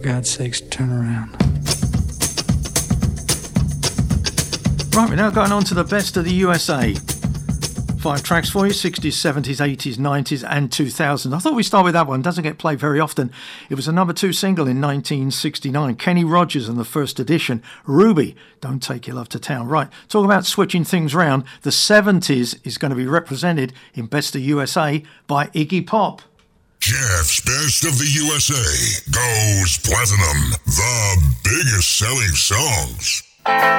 For God's sakes, turn around. Right, we're now going on to the best of the USA. 5 tracks for you, 60s, 70s, 80s, 90s and 2000. I thought we'd start with that one. Doesn't get played very often. It was a number 2 single in 1969. Kenny Rogers and the first edition. Ruby, Don't Take Your Love to Town. Right, talk about switching things round. The 70s is going to be represented in Best of USA by Iggy Pop. Jeff's Best of the USA goes platinum. The biggest selling songs.